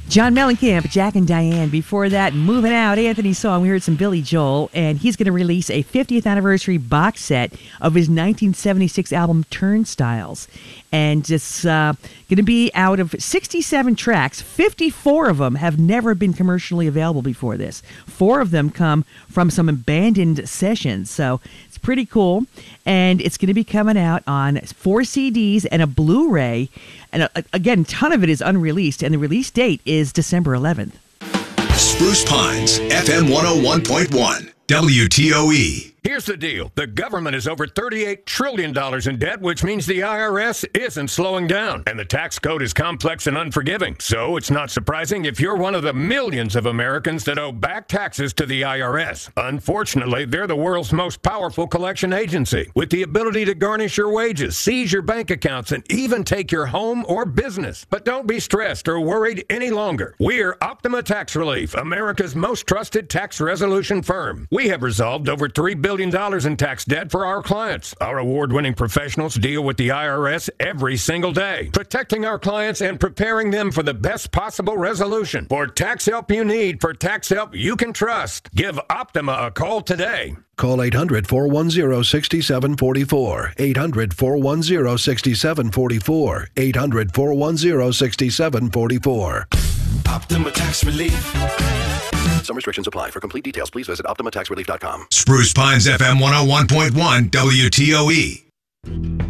John Mellencamp, Jack and Diane. Before that, Moving Out, Anthony's song. We heard some Billy Joel, and he's going to release a 50th anniversary box set of his 1976 album Turnstiles. And it's going to be out of 67 tracks. 54 of them have never been commercially available before this. 4 of them come from some abandoned sessions. So it's pretty cool. And it's going to be coming out on 4 CDs and a Blu-ray. And again, a ton of it is unreleased, and the release date is December 11th. Spruce Pines, FM 101.1, WTOE. Here's the deal. The government is over $38 trillion in debt, which means the IRS isn't slowing down. And the tax code is complex and unforgiving. So it's not surprising if you're one of the millions of Americans that owe back taxes to the IRS. Unfortunately, they're the world's most powerful collection agency, with the ability to garnish your wages, seize your bank accounts, and even take your home or business. But don't be stressed or worried any longer. We're Optima Tax Relief, America's most trusted tax resolution firm. We have resolved over $3 billion in tax debt for our clients. Our award-winning professionals deal with the IRS every single day, protecting our clients and preparing them for the best possible resolution. For tax help you need, for tax help you can trust, give Optima a call today. Call 800-410-6744. 800-410-6744. 800-410-6744. Optima Tax Relief. Some restrictions apply. For complete details, please visit OptimaTaxRelief.com. Spruce Pines, FM 101.1, WTOE.